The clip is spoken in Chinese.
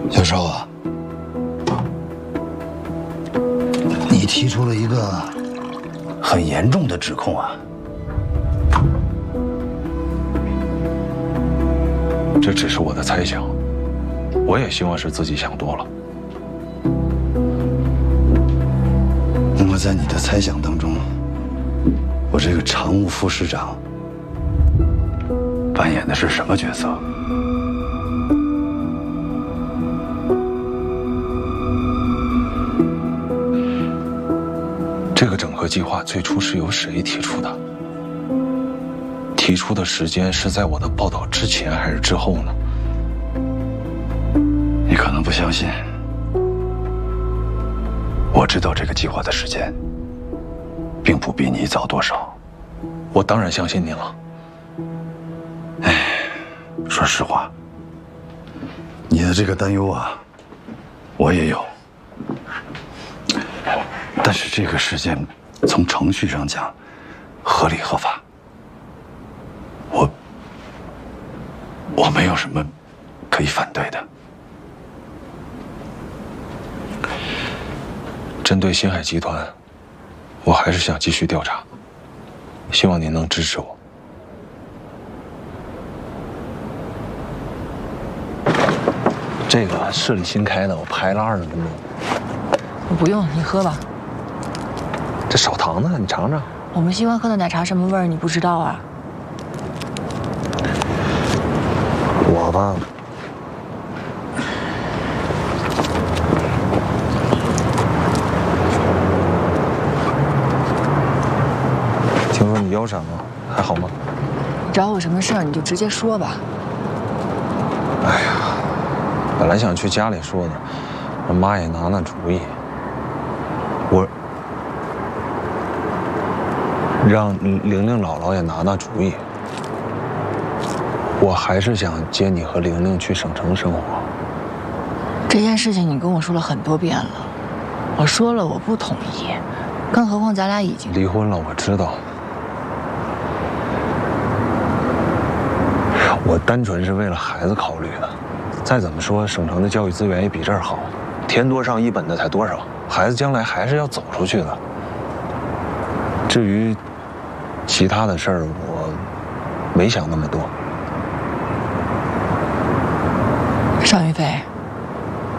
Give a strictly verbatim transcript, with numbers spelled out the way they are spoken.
小邵啊，你提出了一个很严重的指控啊！ 这只是我的猜想，我也希望是自己想多了。 那么在你的猜想当中，我这个常务副市长扮演的是什么角色？ 这个整合计划最初是由谁提出的？提出的时间是在我的报道之前还是之后呢？ 你可能不相信，我知道这个计划的时间，并不比你早多少。 我当然相信你了。 哎，说实话，你的这个担忧啊，我也有。 但是这个时间，从程序上讲，合理合法。我我没有什么可以反对的。 针对星海集团，我还是想继续调查，希望您能支持我。这个市里新开的，我排了二十分钟。 不用，你喝吧。 这少糖呢，你尝尝。 我们喜欢喝的奶茶什么味儿，你不知道啊？ 我吧，听说你腰闪了，还好吗？ 你找我什么事儿，你就直接说吧。 哎呀，本来想去家里说的，我妈也拿拿主意。我。 让玲玲姥姥也拿拿主意。我还是想接你和玲玲去省城生活。 这件事情你跟我说了很多遍了，我说了我不同意，更何况咱俩已经离婚了。我知道，我单纯是为了孩子考虑的。再怎么说，省城的教育资源也比这儿好，填多上一本的才多少，孩子将来还是要走出去的。至于 其他的事儿，我没想那么多。 邵云飞。